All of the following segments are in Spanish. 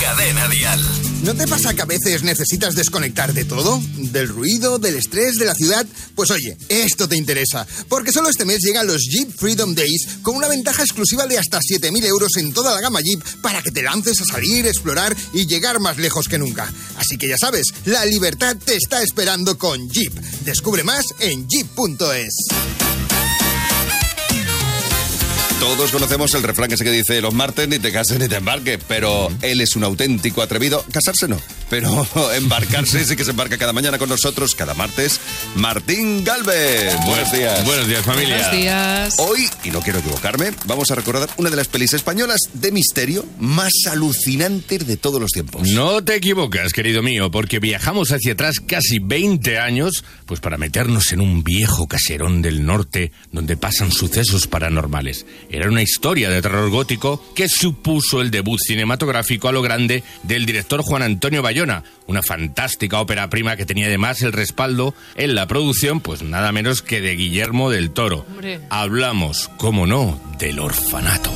Cadena Dial. ¿No te pasa que a veces necesitas desconectar de todo? ¿Del ruido, del estrés, de la ciudad? Pues oye, esto te interesa, porque solo este mes llegan los Jeep Freedom Days con una ventaja exclusiva de hasta 7.000 euros en toda la gama Jeep para que te lances a salir, explorar y llegar más lejos que nunca. Así que ya sabes, la libertad te está esperando con Jeep. Descubre más en jeep.es. Todos conocemos el refrán ese que dice: los martes ni te cases ni te embarques, pero él es un auténtico atrevido. Casarse no, pero embarcarse sí que se embarca cada mañana con nosotros, cada martes. Martín Gálvez. Buenos días. Buenos días, familia. Buenos días. Hoy, y no quiero equivocarme, vamos a recordar una de las pelis españolas de misterio más alucinantes de todos los tiempos. No te equivocas, querido mío, porque viajamos hacia atrás casi 20 años, pues para meternos en un viejo caserón del norte donde pasan sucesos paranormales. Era una historia de terror gótico que supuso el debut cinematográfico a lo grande del director Juan Antonio Bayona, una fantástica ópera prima que tenía además el respaldo en la producción, pues nada menos que de Guillermo del Toro. Hombre. Hablamos, cómo no, del Orfanato.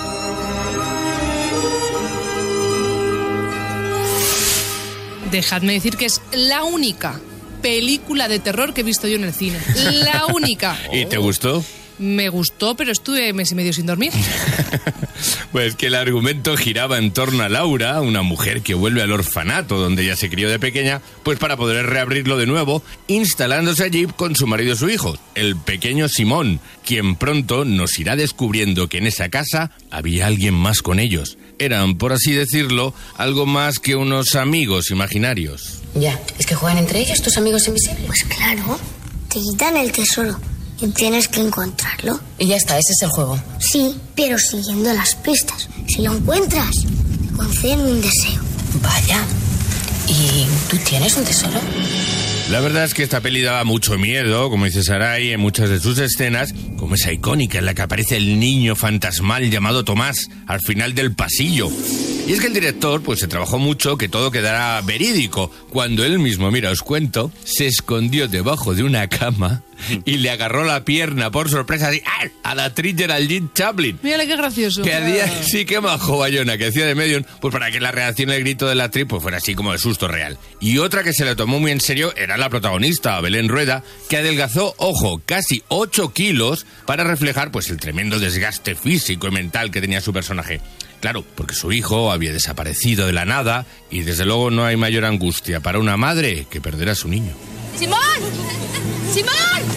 Dejadme decir que es la única película de terror que he visto yo en el cine. La única. ¿Y te gustó? Me gustó, pero estuve mes y medio sin dormir. Pues que el argumento giraba en torno a Laura, una mujer que vuelve al orfanato donde ella se crió de pequeña, pues para poder reabrirlo de nuevo, instalándose allí con su marido y su hijo, el pequeño Simón, quien pronto nos irá descubriendo que en esa casa había alguien más con ellos. Eran, por así decirlo, algo más que unos amigos imaginarios. Ya, ¿es que juegan entre ellos tus amigos invisibles? Pues claro, te quitan el tesoro y tienes que encontrarlo. Y ya está, ese es el juego. Sí, pero siguiendo las pistas. Si lo encuentras, te conceden un deseo. Vaya. ¿Y tú tienes un tesoro? La verdad es que esta peli daba mucho miedo, como dice Sarai, en muchas de sus escenas, como esa icónica en la que aparece el niño fantasmal llamado Tomás al final del pasillo. Y es que el director pues se trabajó mucho que todo quedara verídico. Cuando él mismo, mira, os cuento, se escondió debajo de una cama y le agarró la pierna por sorpresa así, ¡ah!, a la actriz Geraldine Chaplin. Mírale qué gracioso. Que sí que majo Bayona, que decía de medio, pues para que la reacción y el grito de la actriz pues fuera así como de susto real. Y otra que se le tomó muy en serio era la protagonista, Belén Rueda, que adelgazó, ojo, casi 8 kilos para reflejar pues el tremendo desgaste físico y mental que tenía su personaje. Claro, porque su hijo había desaparecido de la nada y desde luego no hay mayor angustia para una madre que perder a su niño. ¡Simón! ¡Simón!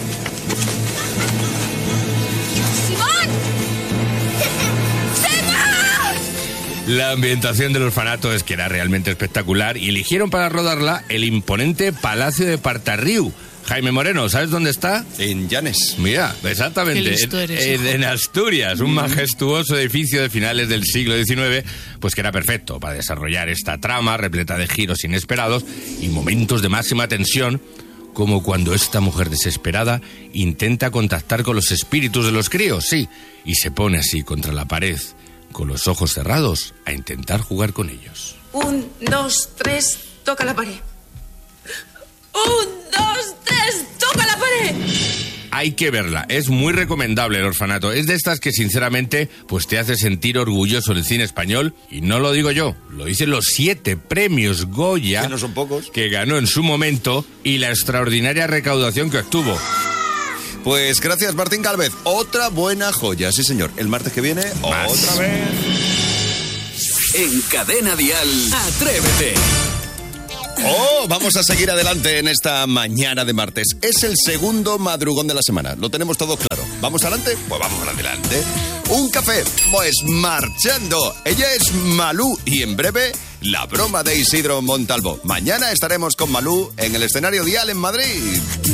¡Simón! ¡Simón! La ambientación del orfanato es que era realmente espectacular y eligieron para rodarla el imponente Palacio de Partarriu. Jaime Moreno, ¿sabes dónde está? En Llanes. Mira, exactamente, Qué listo eres, en Asturias, un majestuoso edificio de finales del siglo XIX, pues que era perfecto para desarrollar esta trama repleta de giros inesperados y momentos de máxima tensión, como cuando esta mujer desesperada intenta contactar con los espíritus de los críos, sí, y se pone así contra la pared, con los ojos cerrados, a intentar jugar con ellos. 1, 2, 3, toca la pared. 1, 2, 3, toca la pared. Hay que verla, es muy recomendable el orfanato. Es de estas que sinceramente pues te hace sentir orgulloso del cine español. Y no lo digo yo, lo dicen los 7 premios Goya, Que no son pocos, que ganó en su momento y la extraordinaria recaudación que obtuvo. Pues gracias, Martín Gálvez. Otra buena joya, sí señor. El martes que viene, Más. otra vez. En Cadena Dial, Atrévete. Oh, vamos a seguir adelante en esta mañana de martes. Es el segundo madrugón de la semana. Lo tenemos todo claro. ¿Vamos adelante? Pues vamos adelante. Un café, pues marchando. Ella es Malú y en breve la broma de Isidro Montalvo. Mañana estaremos con Malú en el escenario Dial en Madrid.